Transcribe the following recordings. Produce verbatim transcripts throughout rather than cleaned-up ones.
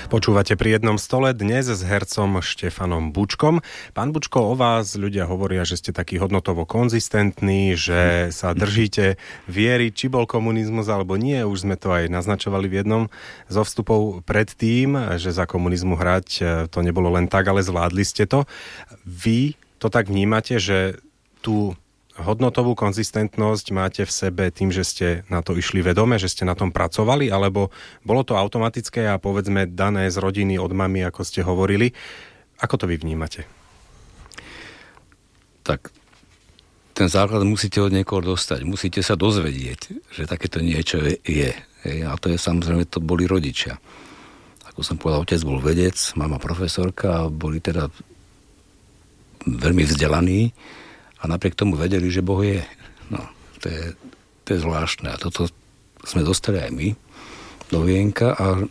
Počúvate Pri jednom stole dnes s hercom Štefanom Bučkom. Pán Bučko, o vás ľudia hovoria, že ste taký hodnotovo konzistentní, že sa držíte viery, či bol komunizmus alebo nie. Už sme to aj naznačovali v jednom zo vstupov predtým, že za komunizmu hrať to nebolo len tak, ale zvládli ste to. Vy to tak vnímate, že tú hodnotovú konzistentnosť máte v sebe tým, že ste na to išli vedome, že ste na tom pracovali, alebo bolo to automatické a povedzme dané z rodiny od mamy, ako ste hovorili. Ako to vy vnímate? Tak ten základ musíte od niekoho dostať. Musíte sa dozvedieť, že takéto niečo je. A to je samozrejme, to boli rodičia. Ako som povedal, otec bol vedec, mama profesorka, boli teda veľmi vzdelaní. A napriek tomu vedeli, že Boh je. No, to je, to je zvláštne. A toto sme dostali aj my do vienka. A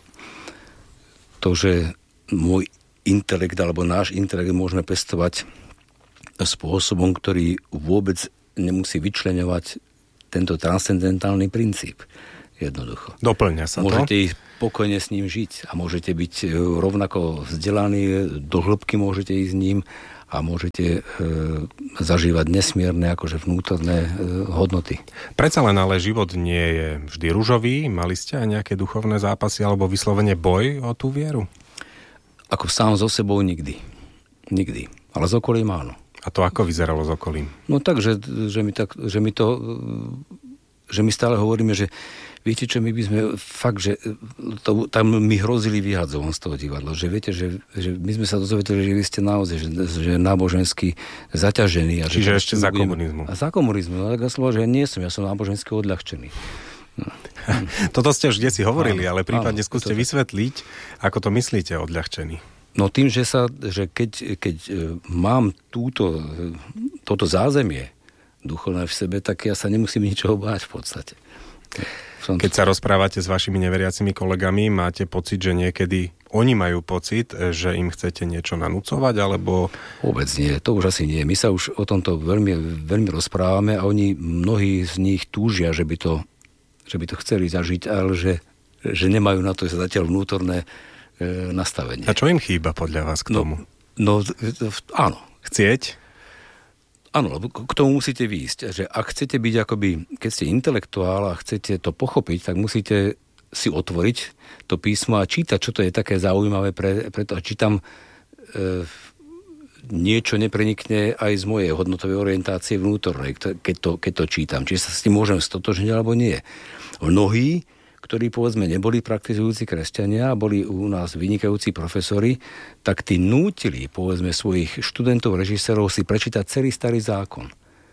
to, že môj intelekt, alebo náš intelekt môžeme pestovať spôsobom, ktorý vôbec nemusí vyčleňovať tento transcendentálny princíp. Jednoducho. Doplňa sa to. Môžete ísť pokojne s ním žiť a môžete byť rovnako vzdelaní, do hĺbky môžete ísť s ním a môžete e, zažívať nesmierne akože vnútorné e, hodnoty. Predsa len ale život nie je vždy ružový. Mali ste aj nejaké duchovné zápasy alebo vyslovene boj o tú vieru? Ako sám so sebou nikdy. Nikdy. Ale s okolím áno. A to ako vyzeralo s okolím? No tak, že, že, mi, tak, že mi to... že my stále hovoríme, že viete čo, my by sme fakt, že to, tam mi hrozili vyhadzovať z toho divadla, že viete, že, že my sme sa dozvedeli, že vy ste naozaj, že, že nábožensky zaťažení. A čiže že ešte za komunizmu. A za komunizmu, no tak ja som, že nie som, ja som nábožensky odľahčený. No. Toto ste už kdesi hovorili, áno, ale prípadne áno, skúste vysvetliť, ako to myslíte odľahčený. No tým, že sa, že keď, keď mám túto, toto zázemie duchovné v sebe, tak ja sa nemusím ničoho báť v podstate. Keď sa rozprávate s vašimi neveriacimi kolegami, máte pocit, že niekedy oni majú pocit, že im chcete niečo nanúcovať, alebo... Vôbec nie, to už asi nie. My sa už o tomto veľmi, veľmi rozprávame a oni, mnohí z nich túžia, že by to, že by to chceli zažiť, ale že, že nemajú na to zatiaľ vnútorné e, nastavenie. A čo im chýba podľa vás k tomu? No, no áno. Chcieť? Áno, lebo k tomu musíte výjsť, že ak chcete byť akoby, keď ste intelektuál a chcete to pochopiť, tak musíte si otvoriť to písmo a čítať, čo to je také zaujímavé pre, pre to. A či tam e, niečo neprenikne aj z mojej hodnotovej orientácie vnútornej, keď to, keď to čítam. Či sa s tým môžem stotožniť, alebo nie. Mnohí, ktorí povedzme neboli praktizujúci kresťania a boli u nás vynikajúci profesori, tak tí nútili povedzme svojich študentov, režisérov si prečítať celý starý zákon.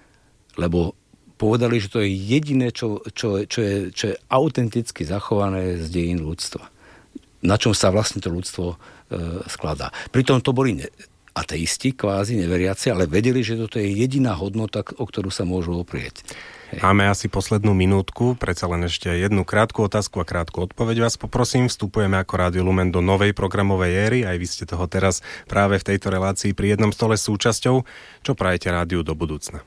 Lebo povedali, že to je jediné, čo, čo, čo, je, čo je autenticky zachované z dejín ľudstva. Na čom sa vlastne to ľudstvo e, skladá. Pritom to boli ne, ateisti, kvázi neveriaci, ale vedeli, že toto je jediná hodnota, o ktorú sa môžu oprieť. Máme asi poslednú minútku, predsa len ešte jednu krátku otázku a krátku odpoveď vás poprosím. Vstupujeme ako Rádio Lumen do novej programovej éry, aj vy ste toho teraz práve v tejto relácii pri jednom stole súčasťou. Čo prajete rádiu do budúcna?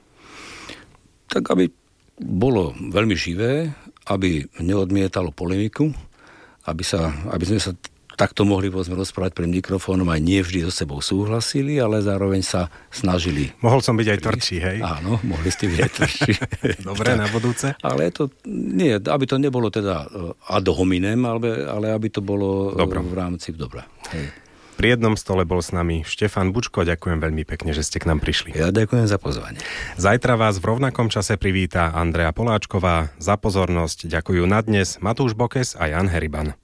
Tak aby bolo veľmi živé, aby neodmietalo polemiku, aby, sa, aby sme sa takto mohli povedzme rozprávať pred mikrofónom, aj nie vždy so sebou súhlasili, ale zároveň sa snažili. Mohol som byť aj tvrdší, hej? Áno, mohli ste byť aj tvrdší. Dobre, na budúce. Ale to nie, aby to nebolo teda ad hominem, ale, ale aby to bolo Dobro. v rámci dobra. Hej. Pri jednom stole bol s nami Štefan Bučko. Ďakujem veľmi pekne, že ste k nám prišli. Ja ďakujem za pozvanie. Zajtra vás v rovnakom čase privítá Andrea Poláčková. Za pozornosť ďakujú na dnes Matúš Bokes a Jan Heriban.